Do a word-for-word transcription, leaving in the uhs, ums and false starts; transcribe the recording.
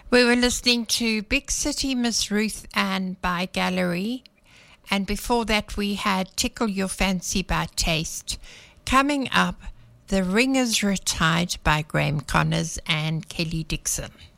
We were listening to Big City Miss Ruth Ann by Gallery, and before that we had Tickle Your Fancy by Taste. Coming up, The Ringers Retired by Graham Connors and Kelly Dixon.